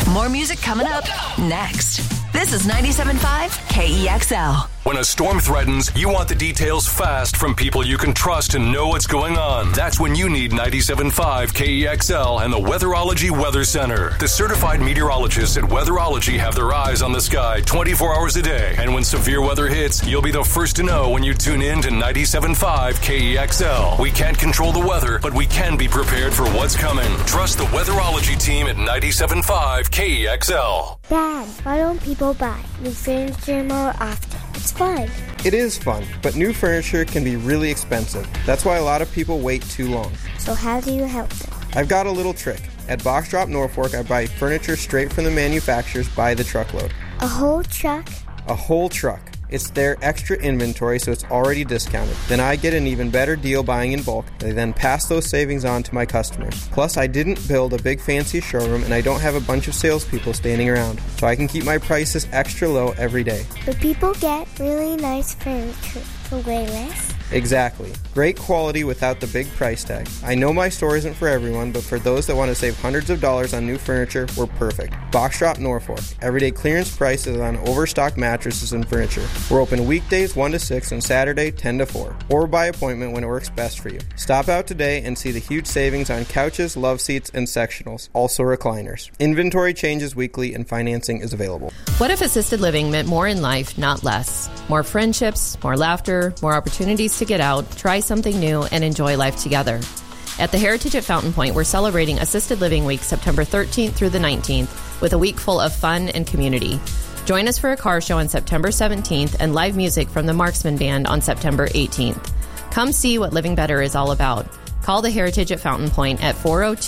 More music coming up next. This is 97.5 KEXL. When a storm threatens, you want the details fast from people you can trust and know what's going on. That's when you need 97.5 KEXL and the Weatherology Weather Center. The certified meteorologists at Weatherology have their eyes on the sky 24 hours a day. And when severe weather hits, you'll be the first to know when you tune in to 97.5 KEXL. We can't control the weather, but we can be prepared for what's coming. Trust the Weatherology team at 97.5 KEXL. Dad, why don't people buy new furniture more often? It's fun. It is fun, but new furniture can be really expensive. That's why a lot of people wait too long. So how do you help them? I've got a little trick. At Box Drop Norfolk, I buy furniture straight from the manufacturers by the truckload. A whole truck? A whole truck. It's their extra inventory, so it's already discounted. Then I get an even better deal buying in bulk. They then pass those savings on to my customers. Plus, I didn't build a big fancy showroom, and I don't have a bunch of salespeople standing around, so I can keep my prices extra low every day. But people get really nice furniture for way less. Exactly. Great quality without the big price tag. I know my store isn't for everyone, but for those that want to save hundreds of dollars on new furniture, we're perfect. Box Drop Norfolk. Everyday clearance prices on overstock mattresses and furniture. We're open weekdays 1 to 6 and Saturday 10 to 4. Or by appointment when it works best for you. Stop out today and see the huge savings on couches, love seats, and sectionals. Also recliners. Inventory changes weekly and financing is available. What if assisted living meant more in life, not less? More friendships, more laughter, more opportunities to get out, try something new, and enjoy life together. At the Heritage at Fountain Point, we're celebrating Assisted Living Week September 13th through the 19th with a week full of fun and community. Join us for a car show on September 17th and live music from the Marksman Band on September 18th. Come see what living better is all about. Call the Heritage at Fountain Point at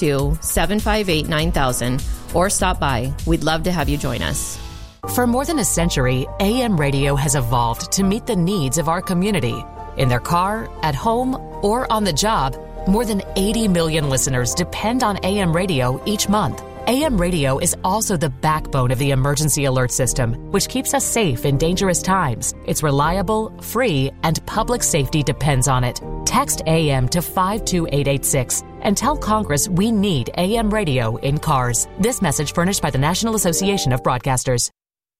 402-758-9000 or stop by. We'd love to have you join us. For more than a century, AM radio has evolved to meet the needs of our community. In their car, at home, or on the job, more than 80 million listeners depend on AM radio each month. AM radio is also the backbone of the emergency alert system, which keeps us safe in dangerous times. It's reliable, free, and public safety depends on it. Text AM to 52886 and tell Congress we need AM radio in cars. This message furnished by the National Association of Broadcasters.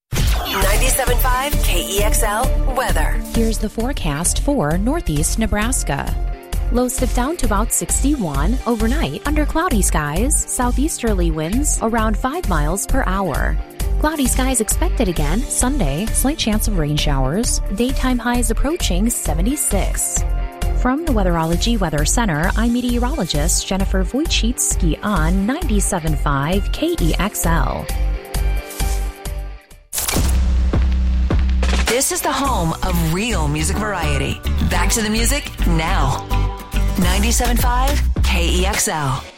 97.5 KEXL weather. Here's the forecast for northeast Nebraska. Lows dip down to about 61 overnight under cloudy skies, southeasterly winds around 5 miles per hour. Cloudy skies expected again Sunday, slight chance of rain showers, daytime highs approaching 76. From the Weatherology Weather Center, I'm meteorologist Jennifer Wojcicki on 97.5 KEXL. This is the home of real music variety. Back to the music now. 97.5 KEXL.